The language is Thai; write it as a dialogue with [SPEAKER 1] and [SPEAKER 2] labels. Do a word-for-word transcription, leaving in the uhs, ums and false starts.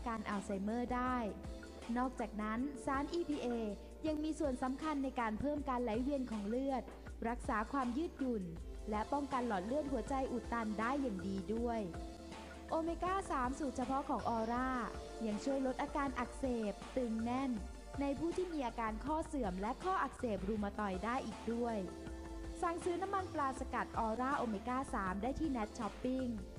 [SPEAKER 1] การอัลไซเมอร์ได้นอกจากนั้นสาร อี พี เอ ยังมีส่วนสำคัญในการเพิ่มการไหลเวียนของเลือดรักษาความยืดหยุ่นและป้องกันหลอดเลือดหัวใจอุดตันได้อย่างดีด้วยโอเมก้า สาม สูตรเฉพาะของออร่ายังช่วยลดอาการอักเสบตึงแน่นในผู้ที่มีอาการข้อเสื่อมและข้ออักเสบรูมาตอยด์ได้อีกด้วยสั่งซื้อน้ำมันปลาสกัดออร่าโอเมก้า สาม ได้ที่ เน็ต ช้อปปิ้ง